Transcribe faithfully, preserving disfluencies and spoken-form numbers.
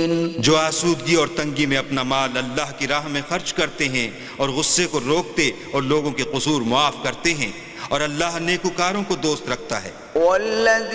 जो आसूदगी और तंगी में अपना माल अल्लाह की राह में खर्च करते हैं और गुस्से को रोकते और लोगों के कसूर मुआफ करते हैं, और अल्लाह नेकुकारों को दोस्त रखता है।